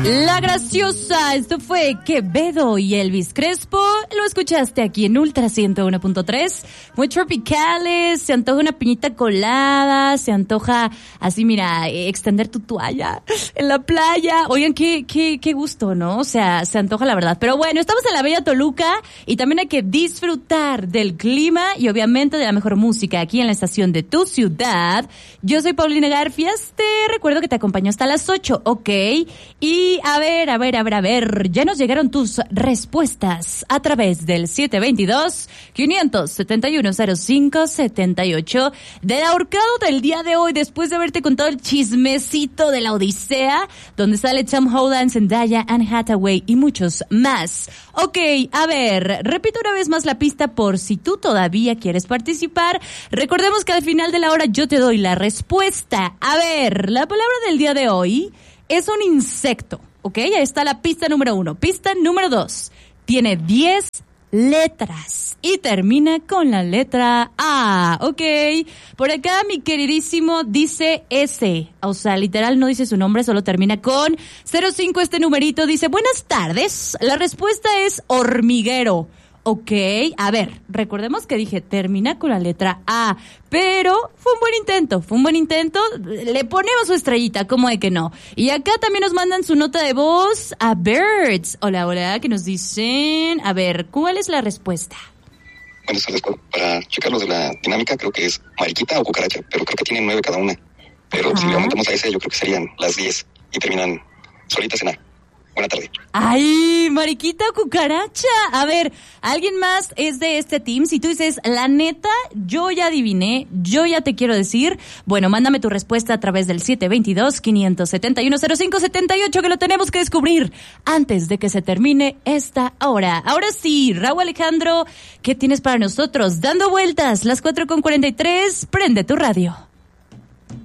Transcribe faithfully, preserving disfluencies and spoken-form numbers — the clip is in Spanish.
La graciosa, esto fue Quevedo y Elvis Crespo, lo escuchaste aquí en Ultra ciento uno punto tres, muy tropicales, se antoja una piñita colada, se antoja así, mira, extender tu toalla en la playa, oigan, qué, qué, qué gusto, ¿no? O sea, se antoja la verdad, pero bueno, estamos en la bella Toluca y también hay que disfrutar del clima y obviamente de la mejor música aquí en la estación de tu ciudad. Yo soy Paulina Garfias, te recuerdo que te acompaño hasta las ocho, ¿ok? Y a ver, a ver, a ver, a ver, ya nos llegaron tus respuestas a través del siete veintidós, quinientos setenta y uno, cero cinco setenta y ocho del ahorcado del día de hoy, después de haberte contado el chismecito de la Odisea, donde sale Tom Holland, Zendaya, Anne Hathaway y muchos más. Ok, a ver, repito una vez más la pista por si tú todavía quieres participar. Recordemos que al final de la hora yo te doy la respuesta. A ver, la palabra del día de hoy es un insecto, ¿ok? Ahí está la pista número uno. Pista número dos. Tiene diez letras y termina con la letra A, ¿ok? Por acá mi queridísimo dice S, o sea, literal no dice su nombre, solo termina con cero cinco este numerito. Dice, buenas tardes, la respuesta es hormiguero. Ok, a ver, recordemos que dije termina con la letra A, pero fue un buen intento, fue un buen intento, le ponemos su estrellita, ¿cómo de que no? Y acá también nos mandan su nota de voz a Birds. Hola, hola, que nos dicen, a ver, ¿cuál es la respuesta? Buenas tardes, para checar los de la dinámica creo que es mariquita o cucaracha, pero creo que tienen nueve cada una, pero Ajá. si le aumentamos a ese yo creo que serían las diez y terminan solitas en A. Buena tarde. Ay, mariquita cucaracha. A ver, ¿alguien más es de este team? Si tú dices, la neta, yo ya adiviné, yo ya te quiero decir, bueno, mándame tu respuesta a través del siete veintidós, quinientos setenta y uno, cero cinco setenta y ocho, que lo tenemos que descubrir antes de que se termine esta hora. Ahora sí, Raúl Alejandro, ¿qué tienes para nosotros? Dando vueltas, las cuatro con cuarenta y tres, prende tu radio.